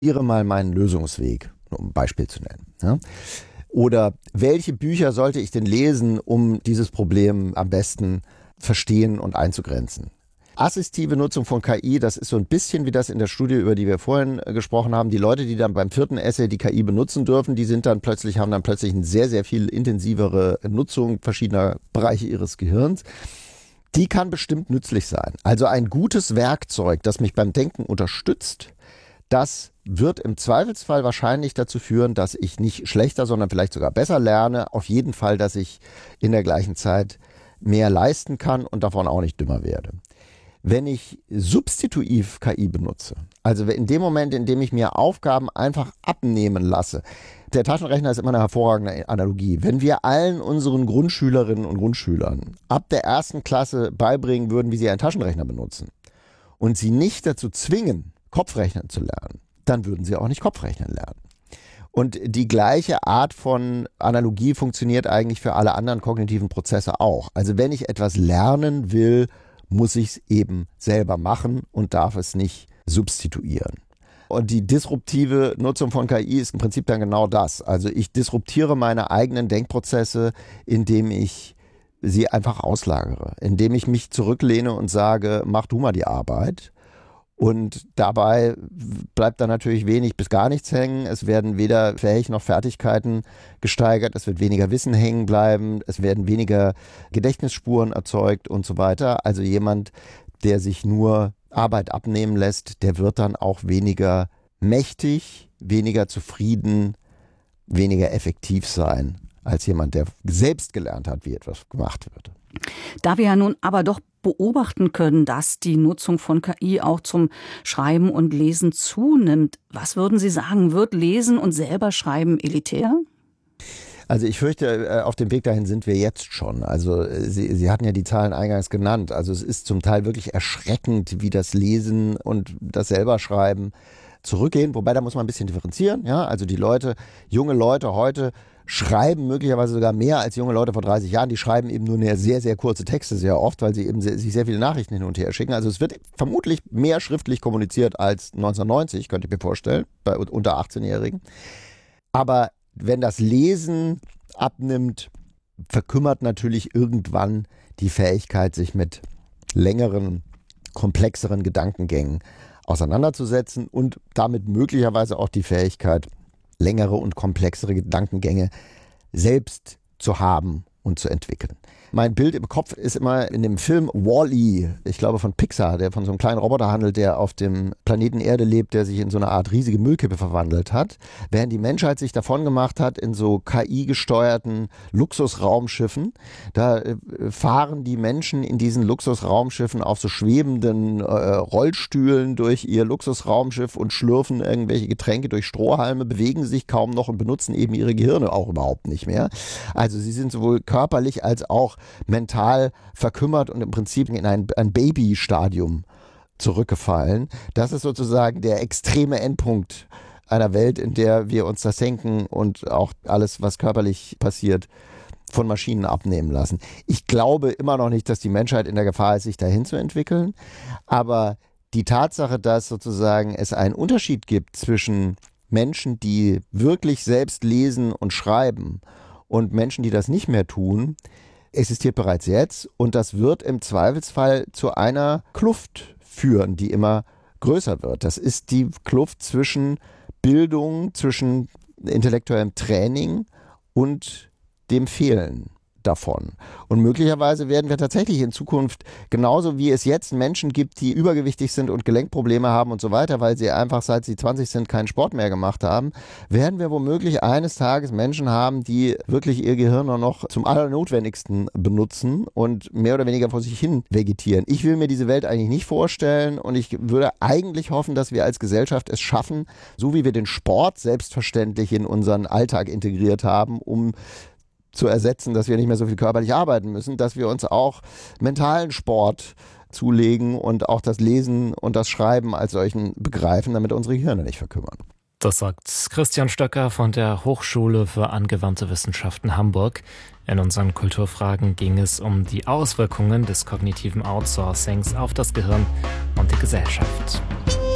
Ihre mal meinen Lösungsweg, um ein Beispiel zu nennen. Ja? Oder welche Bücher sollte ich denn lesen, um dieses Problem am besten verstehen und einzugrenzen? Assistive Nutzung von KI, das ist so ein bisschen wie das in der Studie, über die wir vorhin gesprochen haben. Die Leute, die dann beim 4. Essay die KI benutzen dürfen, die haben dann plötzlich eine sehr, sehr viel intensivere Nutzung verschiedener Bereiche ihres Gehirns. Die kann bestimmt nützlich sein. Also ein gutes Werkzeug, das mich beim Denken unterstützt, das wird im Zweifelsfall wahrscheinlich dazu führen, dass ich nicht schlechter, sondern vielleicht sogar besser lerne. Auf jeden Fall, dass ich in der gleichen Zeit mehr leisten kann und davon auch nicht dümmer werde. Wenn ich substitutiv KI benutze, also in dem Moment, in dem ich mir Aufgaben einfach abnehmen lasse, der Taschenrechner ist immer eine hervorragende Analogie. Wenn wir allen unseren Grundschülerinnen und Grundschülern ab der 1. Klasse beibringen würden, wie sie einen Taschenrechner benutzen und sie nicht dazu zwingen, Kopfrechnen zu lernen, dann würden sie auch nicht Kopfrechnen lernen. Und die gleiche Art von Analogie funktioniert eigentlich für alle anderen kognitiven Prozesse auch. Also wenn ich etwas lernen will, muss ich es eben selber machen und darf es nicht substituieren. Und die disruptive Nutzung von KI ist im Prinzip dann genau das. Also ich disruptiere meine eigenen Denkprozesse, indem ich sie einfach auslagere, indem ich mich zurücklehne und sage, mach du mal die Arbeit. Und dabei bleibt dann natürlich wenig bis gar nichts hängen. Es werden weder Fähigkeiten noch Fertigkeiten gesteigert. Es wird weniger Wissen hängen bleiben. Es werden weniger Gedächtnisspuren erzeugt und so weiter. Also jemand, der sich nur Arbeit abnehmen lässt, der wird dann auch weniger mächtig, weniger zufrieden, weniger effektiv sein als jemand, der selbst gelernt hat, wie etwas gemacht wird. Da wir ja nun aber doch beobachten können, dass die Nutzung von KI auch zum Schreiben und Lesen zunimmt, was würden Sie sagen, wird Lesen und selber Schreiben elitär? Also ich fürchte, auf dem Weg dahin sind wir jetzt schon. Also Sie hatten ja die Zahlen eingangs genannt. Also es ist zum Teil wirklich erschreckend, wie das Lesen und das selber Schreiben zurückgehen. Wobei, da muss man ein bisschen differenzieren. Ja? Also die Leute, junge Leute heute schreiben möglicherweise sogar mehr als junge Leute vor 30 Jahren. Die schreiben eben nur sehr, sehr kurze Texte sehr oft, weil sie eben sich sehr viele Nachrichten hin und her schicken. Also es wird vermutlich mehr schriftlich kommuniziert als 1990, könnte ich mir vorstellen, bei unter 18-Jährigen. Aber wenn das Lesen abnimmt, verkümmert natürlich irgendwann die Fähigkeit, sich mit längeren, komplexeren Gedankengängen auseinanderzusetzen und damit möglicherweise auch die Fähigkeit, längere und komplexere Gedankengänge selbst zu haben und zu entwickeln. Mein Bild im Kopf ist immer in dem Film Wall-E, ich glaube von Pixar, der von so einem kleinen Roboter handelt, der auf dem Planeten Erde lebt, der sich in so eine Art riesige Müllkippe verwandelt hat. Während die Menschheit sich davon gemacht hat in so KI-gesteuerten Luxusraumschiffen, da fahren die Menschen in diesen Luxusraumschiffen auf so schwebenden Rollstühlen durch ihr Luxusraumschiff und schlürfen irgendwelche Getränke durch Strohhalme, bewegen sich kaum noch und benutzen eben ihre Gehirne auch überhaupt nicht mehr. Also sie sind sowohl körperlich als auch mental verkümmert und im Prinzip in ein Baby-Stadium zurückgefallen. Das ist sozusagen der extreme Endpunkt einer Welt, in der wir uns das Denken und auch alles, was körperlich passiert, von Maschinen abnehmen lassen. Ich glaube immer noch nicht, dass die Menschheit in der Gefahr ist, sich dahin zu entwickeln. Aber die Tatsache, dass sozusagen es einen Unterschied gibt zwischen Menschen, die wirklich selbst lesen und schreiben und Menschen, die das nicht mehr tun, existiert bereits jetzt und das wird im Zweifelsfall zu einer Kluft führen, die immer größer wird. Das ist die Kluft zwischen Bildung, zwischen intellektuellem Training und dem Fehlen davon. Und möglicherweise werden wir tatsächlich in Zukunft, genauso wie es jetzt Menschen gibt, die übergewichtig sind und Gelenkprobleme haben und so weiter, weil sie einfach seit sie 20 sind keinen Sport mehr gemacht haben, werden wir womöglich eines Tages Menschen haben, die wirklich ihr Gehirn nur noch zum Allernotwendigsten benutzen und mehr oder weniger vor sich hin vegetieren. Ich will mir diese Welt eigentlich nicht vorstellen und ich würde eigentlich hoffen, dass wir als Gesellschaft es schaffen, so wie wir den Sport selbstverständlich in unseren Alltag integriert haben, um zu ersetzen, dass wir nicht mehr so viel körperlich arbeiten müssen, dass wir uns auch mentalen Sport zulegen und auch das Lesen und das Schreiben als solchen begreifen, damit unsere Gehirne nicht verkümmern. Das sagt Christian Stöcker von der Hochschule für angewandte Wissenschaften Hamburg. In unseren Kulturfragen ging es um die Auswirkungen des kognitiven Outsourcings auf das Gehirn und die Gesellschaft.